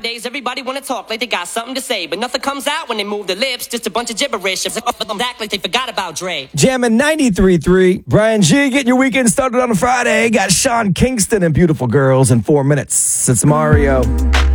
Nowadays, everybody wanna talk like they got something to say, but nothing comes out when they move their lips, just a bunch of gibberish. Act like they forgot about Dre. Jamming 93.3. Brian G, getting your weekend started on a Friday. Got Sean Kingston and Beautiful Girls in 4 minutes. It's Mario.